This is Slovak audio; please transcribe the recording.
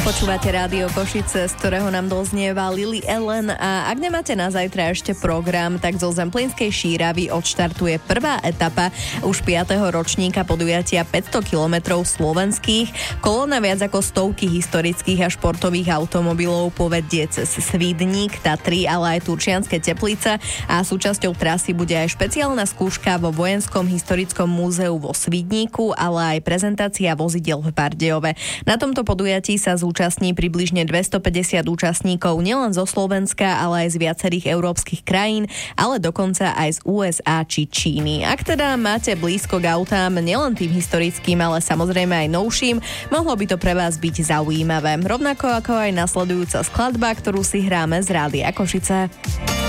Počúvate Rádio Košice, z ktorého nám doznieva Lily Allen, a ak nemáte na zajtra ešte program, tak zo Zemplínskej Šíravy odštartuje prvá etapa už 5. ročníka podujatia 500 kilometrov slovenských. Kolóna viac ako stovky historických a športových automobilov povedie cez Svídnik, Tatry, ale aj Turčianske Teplice a súčasťou trasy bude aj špeciálna skúška vo Vojenskom historickom múzeu vo Svídniku, ale aj prezentácia vozidiel v Bardejove. Na tomto podujatí sa zúčastní približne 250 účastníkov nielen zo Slovenska, ale aj z viacerých európskych krajín, ale dokonca aj z USA či Číny. Ak teda máte blízko k autám, nielen tým historickým, ale samozrejme aj novším, mohlo by to pre vás byť zaujímavé. Rovnako ako aj nasledujúca skladba, ktorú si hráme z Rádia Košice.